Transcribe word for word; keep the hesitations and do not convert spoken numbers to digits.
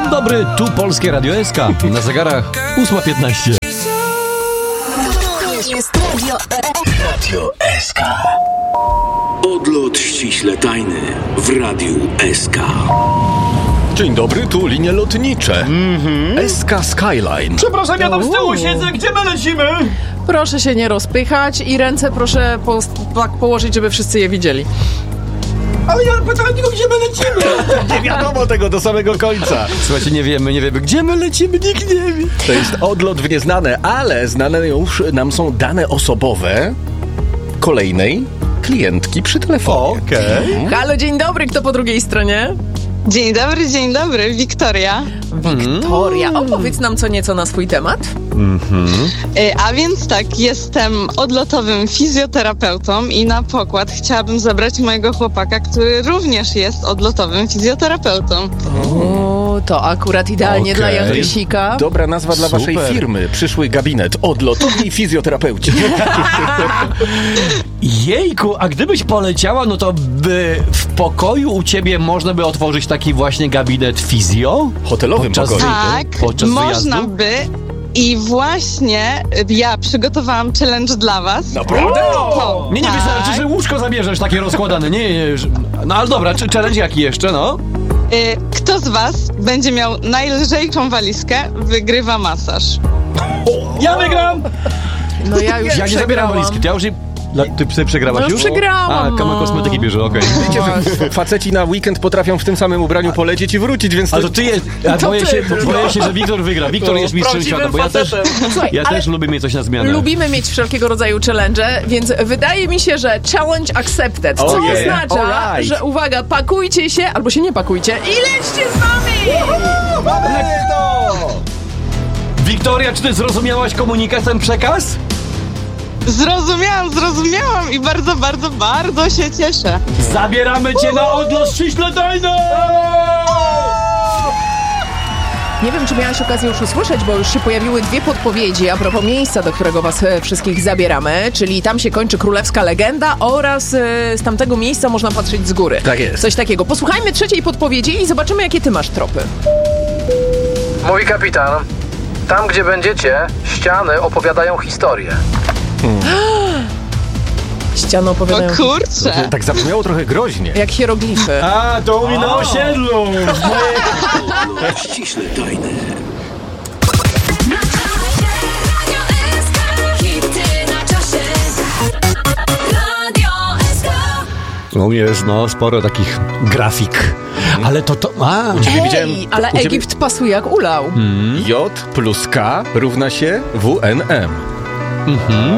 Dzień dobry, tu Polskie Radio S K. Na zegarach ósma piętnaście. To jest Radio Radio S K. Odlot ściśle tajny w Radiu S K. Dzień dobry, tu linie lotnicze. Mm-hmm. S K Skyline. Przepraszam, ja tam z tyłu siedzę, gdzie my lecimy? Proszę się nie rozpychać i ręce proszę po, tak położyć, żeby wszyscy je widzieli. Ale ja pytałem tylko, gdzie my lecimy? Nie wiadomo tego do samego końca. Słuchajcie, nie wiemy, nie wiemy, gdzie my lecimy, nikt nie wie. To jest odlot w nieznane, ale znane już nam są dane osobowe kolejnej klientki przy telefonie. Okej. Okay. Halo, dzień dobry, kto po drugiej stronie? Dzień dobry, dzień dobry, Wiktoria. Wiktoria, opowiedz nam co nieco na swój temat. Mm-hmm. A więc tak, jestem odlotowym fizjoterapeutą i na pokład chciałabym zabrać mojego chłopaka, który również jest odlotowym fizjoterapeutą. O, to akurat idealnie Okay. dla Jandrysika. Dobra nazwa dla Super. waszej firmy. Przyszły gabinet. Odlotowi fizjoterapeuci. Jejku, a gdybyś poleciała, no to by w pokoju u ciebie można by otworzyć taki właśnie gabinet fizjo? Hotelowym Podczas pokoju. Tak, podczas można wyjazdu? by. I właśnie ja przygotowałam challenge dla was. Naprawdę? O, Nie, nie, tak. wystarczy, że łóżko zabierzesz takie rozkładane. Nie, nie, że... No ale dobra, czy challenge jaki jeszcze, no? Y, Kto z was będzie miał najlżejszą walizkę, wygrywa masaż. Ja wygram! No ja już Ja nie zabieram przegrałam. walizki, ja już jej... Dla- Ty psy przegrałaś No już już? przegrałam, A, kama no. kosmetyki bierze, okej. Wiecie, że faceci na weekend potrafią w tym samym ubraniu polecieć i wrócić, więc... A to ty jest... A To boję, ty. się, boję się, że Wiktor wygra. Wiktor jest mistrzem prawdziwym świata, bo ja też, Słuchaj, ja ale też lubię mieć coś na zmianę. lubimy mieć wszelkiego rodzaju challenge, więc wydaje mi się, że challenge accepted. Co Oh yeah. oznacza, Alright. że uwaga, pakujcie się, albo się nie pakujcie i lećcie z nami! Mamy to! Wiktoria, czy ty zrozumiałaś komunikat, ten przekaz? Zrozumiałam, zrozumiałam i bardzo, bardzo, bardzo się cieszę. Zabieramy cię na odlot ściśle tajny! Nie wiem, czy miałaś okazję już usłyszeć, bo już się pojawiły dwie podpowiedzi a propos miejsca, do którego was e, wszystkich zabieramy, czyli tam się kończy królewska legenda oraz e, z tamtego miejsca można patrzeć z góry. Tak jest. Coś takiego. Posłuchajmy trzeciej podpowiedzi i zobaczymy, jakie ty masz tropy. Mój kapitan, tam gdzie będziecie, ściany opowiadają historię. Ściany O opowiadają kurczę. Tak zabrzmiało trochę groźnie. jak hieroglify. A, to u mnie na osiedlu! Odlot ściśle tajny. U mnie jest, no, sporo takich grafik. Ale to to... A, Ciebie widziałem... Ej, ale u ciebie- Egipt pasuje jak ulał. J plus K równa się W N M.